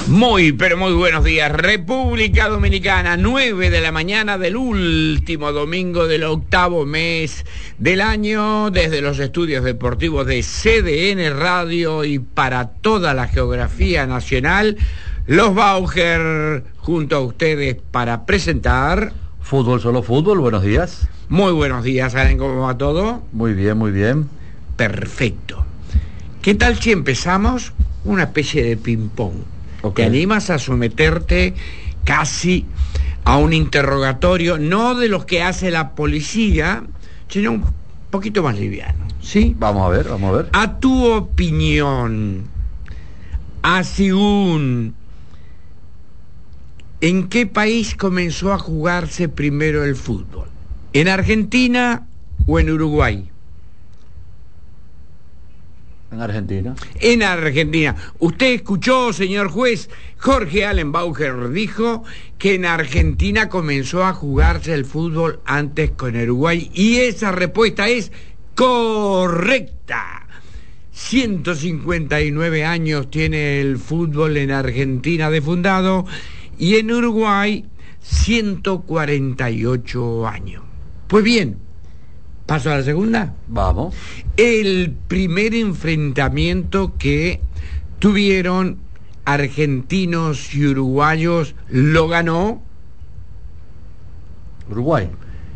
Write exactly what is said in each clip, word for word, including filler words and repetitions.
Muy, pero muy buenos días, República Dominicana, nueve de la mañana del último domingo del octavo mes del año, desde los estudios deportivos de C D N Radio y para toda la geografía nacional, los Bauger junto a ustedes para presentar... Fútbol, solo fútbol, buenos días. Muy buenos días, ¿saben cómo va todo? Muy bien, muy bien. Perfecto. ¿Qué tal si empezamos una especie de ping-pong? Okay. Te animas a someterte casi a un interrogatorio, no de los que hace la policía, sino un poquito más liviano, ¿sí? Vamos a ver, vamos a ver. A tu opinión, a según, ¿en qué país comenzó a jugarse primero el fútbol? ¿En Argentina o en Uruguay? En Argentina. En Argentina. Usted escuchó, señor juez, Jorge Allen Bauger dijo que en Argentina comenzó a jugarse el fútbol antes con Uruguay, y esa respuesta es correcta. ciento cincuenta y nueve años tiene el fútbol en Argentina de fundado, y en Uruguay ciento cuarenta y ocho años. Pues bien, ¿paso a la segunda? Vamos. El primer enfrentamiento que tuvieron argentinos y uruguayos lo ganó Uruguay.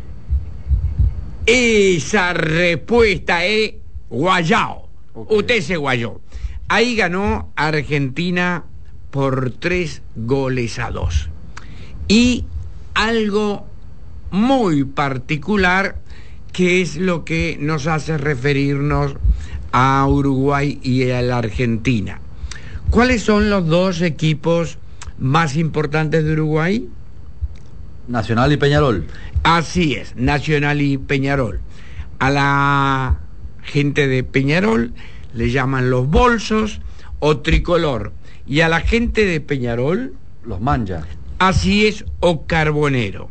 Esa respuesta es guayao. Okay. Usted se guayó. Ahí ganó Argentina por tres goles a dos. Y algo muy particular, que es lo que nos hace referirnos a Uruguay y a la Argentina. ¿Cuáles son los dos equipos más importantes de Uruguay? Nacional y Peñarol. Así es, Nacional y Peñarol. A la gente de Peñarol le llaman los bolsos o tricolor, y a la gente de Peñarol los manja. Así es, o carbonero.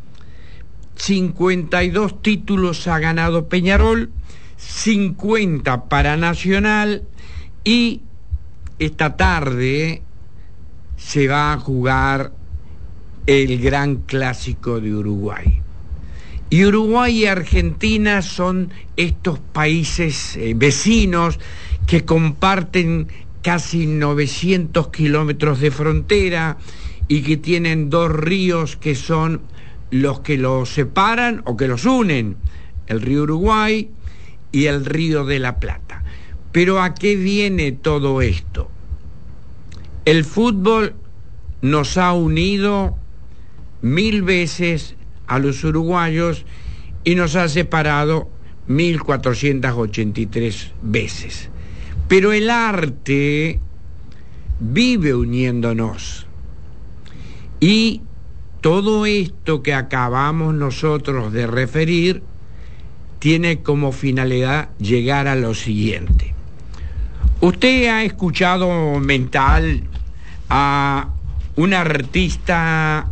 cincuenta y dos títulos ha ganado Peñarol, cincuenta para Nacional, y esta tarde se va a jugar el gran clásico de Uruguay. Y Uruguay y Argentina son estos países eh, vecinos que comparten casi novecientos kilómetros de frontera y que tienen dos ríos que son los que los separan o que los unen, el río Uruguay y el río de la Plata. Pero ¿a qué viene todo esto? El fútbol nos ha unido mil veces a los uruguayos y nos ha separado mil cuatrocientas ochenta y tres veces. Pero el arte vive uniéndonos, y todo esto que acabamos nosotros de referir tiene como finalidad llegar a lo siguiente. Usted ha escuchado mental a un artista,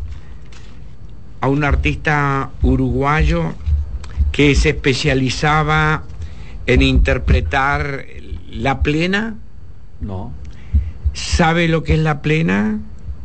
a un artista uruguayo que se especializaba en interpretar la plena. No. ¿Sabe lo que es la plena?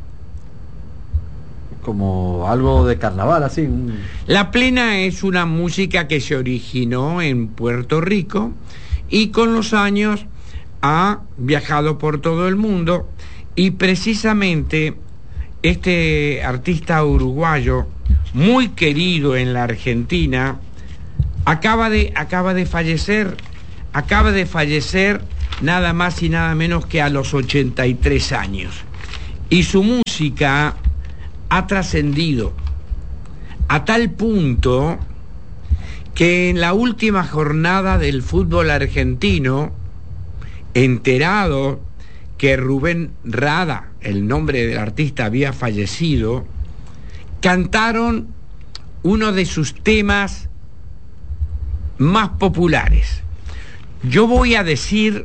Como algo de carnaval, así. La plena es una música que se originó en Puerto Rico y con los años ha viajado por todo el mundo, y precisamente este artista uruguayo, muy querido en la Argentina, acaba de, acaba de fallecer, acaba de fallecer nada más y nada menos que a los ochenta y tres años. Y su música ha trascendido a tal punto que en la última jornada del fútbol argentino, enterado que Rubén Rada, el nombre del artista, había fallecido, cantaron uno de sus temas más populares. Yo voy a decir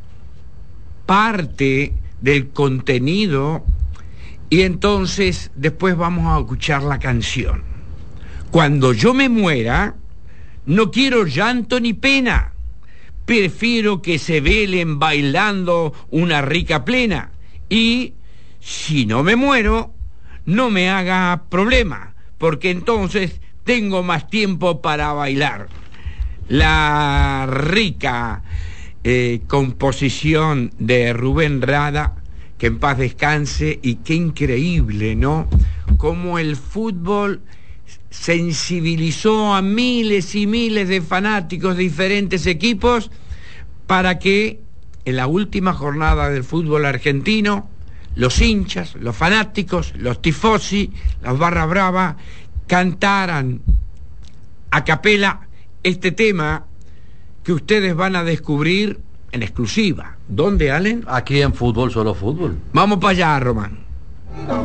parte del contenido y entonces después vamos a escuchar la canción. Cuando yo me muera, no quiero llanto ni pena, prefiero que se velen bailando una rica plena, y si no me muero, no me haga problema, porque entonces tengo más tiempo para bailar. La rica eh, composición de Rubén Rada, que en paz descanse, y qué increíble, ¿no? Cómo el fútbol sensibilizó a miles y miles de fanáticos de diferentes equipos para que en la última jornada del fútbol argentino los hinchas, los fanáticos, los tifosi, las barras bravas cantaran a capela este tema que ustedes van a descubrir en exclusiva. ¿Dónde, Allen? Aquí en Fútbol, Solo Fútbol. Vamos para allá, Román.